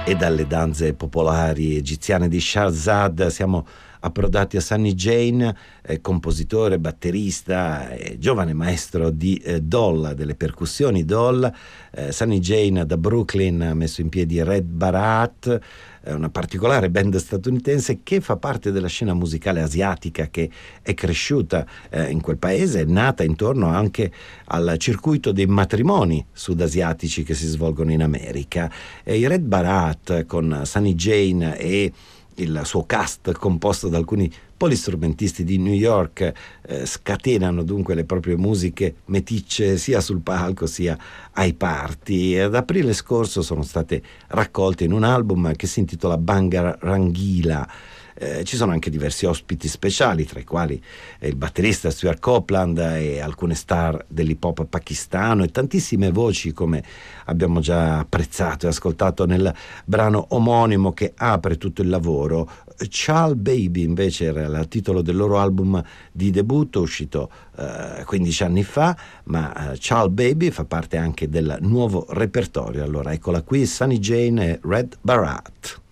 E dalle danze popolari egiziane di Shahrazad siamo approdati a Sunny Jane, compositore, batterista e giovane maestro di Doll, delle percussioni Doll. Sunny Jane da Brooklyn ha messo in piedi Red Baraat, una particolare band statunitense che fa parte della scena musicale asiatica, che è cresciuta in quel paese, è nata intorno anche al circuito dei matrimoni sudasiatici che si svolgono in America. E i Red Baraat, con Sunny Jane e il suo cast composto da alcuni polistrumentisti di New York, scatenano dunque le proprie musiche meticce sia sul palco sia ai party. Ad aprile scorso sono state raccolte in un album che si intitola Bhangra Rangila. Ci sono anche diversi ospiti speciali, tra i quali il batterista Stuart Copeland e alcune star dell'hip hop pakistano e tantissime voci, come abbiamo già apprezzato e ascoltato nel brano omonimo che apre tutto il lavoro. Chal Baby invece era il titolo del loro album di debutto, uscito 15 anni fa, ma Chal Baby fa parte anche del nuovo repertorio. Allora eccola qui, Sunny Jane e Red Baraat.